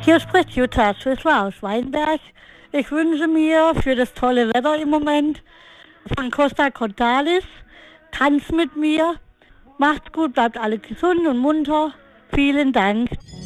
Hier spricht Jutta Schüssler aus Weinberg. Ich wünsche mir für das tolle Wetter im Moment von Costa Cordalis, tanz mit mir. Macht's gut, bleibt alle gesund und munter. Vielen Dank.